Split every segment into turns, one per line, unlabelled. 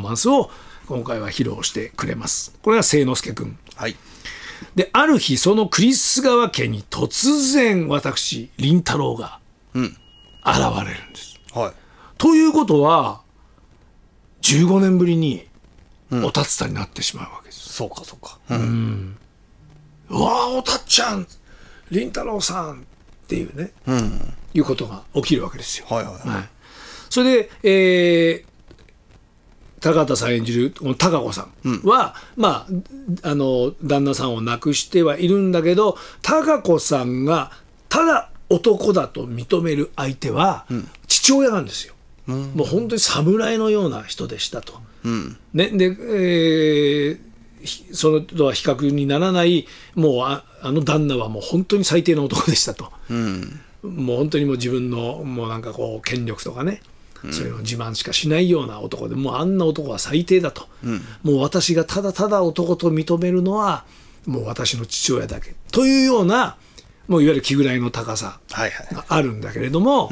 マンスを今回は披露してくれます。これが清之助君。
はい。
で、ある日、その栗栖川家に突然、私、凛太郎が現れるんです。
はい。
ということは、15年ぶりにおたつたになってしまうわけです。
そうか、そうか。
うわあ、おたっちゃん、凛太郎さんっていうね、いうことが起きるわけですよ。
はいはいはい。
それで、高畑さん演じるこの貴子さんは、まあ、旦那さんを亡くしてはいるんだけど、貴子さんがただ男だと認める相手は父親なんですよ。もう本当に侍のような人でしたと。ね、で、そのとは比較にならない、もうあの旦那はもう本当に最低な男でしたと。もう本当にもう自分のもうなんかこう権力とかね、そういうの自慢しかしないような男で、もうあんな男は最低だと、もう私がただただ男と認めるのはもう私の父親だけというような、もういわゆる気ぐらいの高さがあるんだけれども、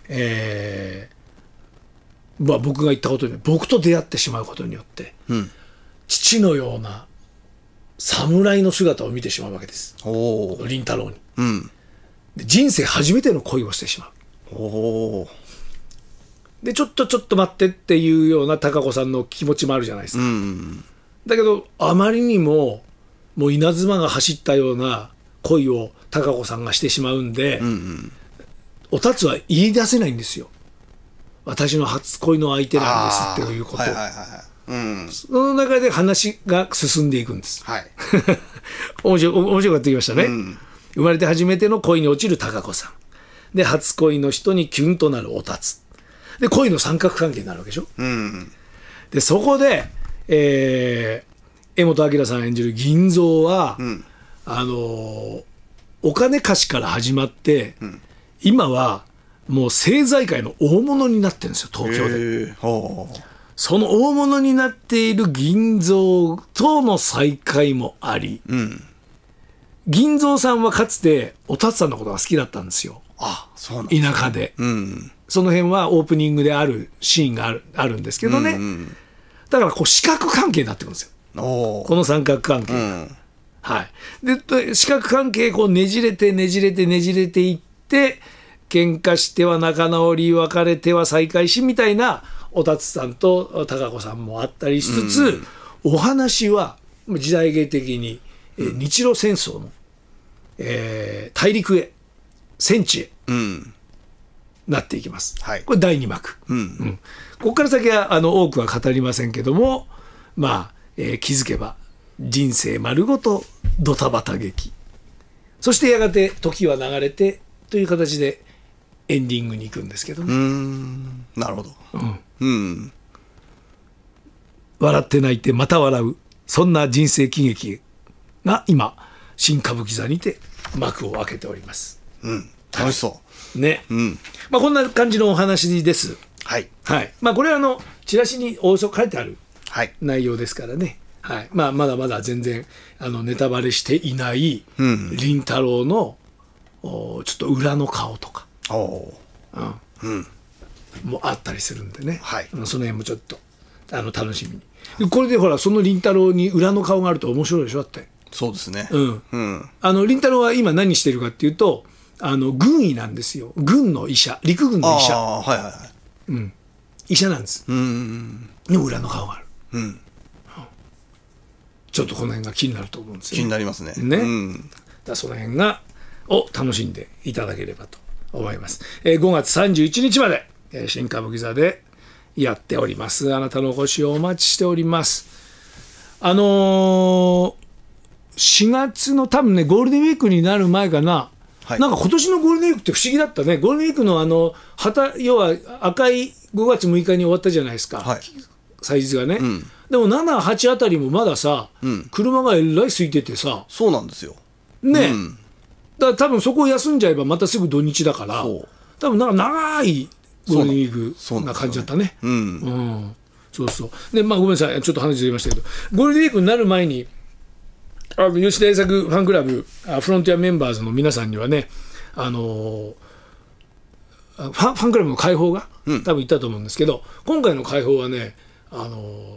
まあ、僕が言ったことに、僕と出会ってしまうことによって、父のような侍の姿を見てしまうわけです、凛太郎に。で人生初めての恋をしてしまう。でちょっと待ってっていうような貴子さんの気持ちもあるじゃないですか。だけどあまりにももう稲妻が走ったような恋を貴子さんがしてしまうんで、おたつは言い出せないんですよ。私の初恋の相手なんですっていうことを。その中で話が進んでいくんです。面白くなってきましたね。生まれて初めての恋に落ちる貴子さんで、初恋の人にキュンとなるおたつで、恋の三角関係になるわけでしょ。でそこで、柄本明さん演じる銀蔵は、お金貸しから始まって、今はもう政財界の大物になってるんですよ、東京で。その大物になっている銀蔵との再会もあり、銀蔵さんはかつておたつさんのことが好きだったんですよ。
そうなんですね。
田舎で、その辺はオープニングであるシーンがあるんですけどね、だからこう四角関係になってくるんですよ、この三角関係が。で四角関係こうねじれていって、喧嘩しては仲直り、別れては再会しみたいなおたつさんと貴子さんもあったりしつつ、お話は時代劇的に、日露戦争の、大陸へ戦地へ、なっていきます。これ第2幕。ここから先は多くは語りませんけども、まあ気づけば人生丸ごとドタバタ劇、そしてやがて時は流れてという形でエンディングに行くんですけどね。
なるほど。
笑って泣いてまた笑う、そんな人生喜劇が今新歌舞伎座にて幕を開けております。
楽しそう
ね。まあこんな感じのお話です。まあこれはチラシにおおよそ書いてある内容ですからね。まあまだまだ全然ネタバレしていない凛太郎のちょっと裏の顔とかもあったりするんでね、その辺もちょっと楽しみに。これでほら、その凛太郎に裏の顔があると面白いでしょ。だって
そうですね。
凛太郎は今何してるかっていうと、軍医なんですよ。軍の医者、陸軍の医者。医者なんです。でも裏の顔がある。ちょっとこの辺が気になると思うんですよ。
気になりますね。
だその辺を楽しんでいただければと思います。5月31日まで、新歌舞伎座でやっております。あなたのお越しをお待ちしております。4月の多分ね、ゴールデンウィークになる前かな。なんか今年のゴールデンウィークって不思議だったね。ゴールデンウィークの要は赤い5月6日に終わったじゃないですか。祭日がね。でも7、8あたりもまださ、車がえらい空いててさ。
そうなんですよ。
ね。だから多分そこを休んじゃえばまたすぐ土日だから、多分なんか長いゴールデンウィークな感じだったね。そうそう。で、まあごめんなさい、ちょっと話ずれましたけど、ゴールデンウィークになる前に、吉田栄作ファンクラブフロンティアメンバーズの皆さんにはね、ファンクラブの開放が多分言ったと思うんですけど、今回の開放はね、